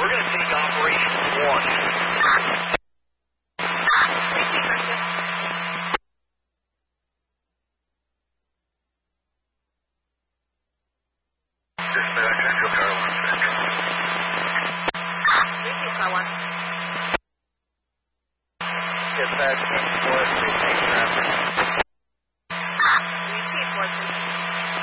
We're going to take Operation 1. Dispatch, Echo Tower 1 Central. Dispatch 1-4, 3 traffic.